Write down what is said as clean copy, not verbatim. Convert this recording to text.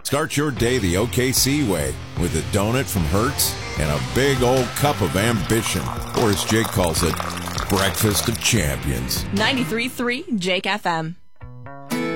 Start your day the OKC way with a donut from Hertz and a big old cup of ambition. Or as Jake calls it, breakfast of champions. 93.3 Jake FM.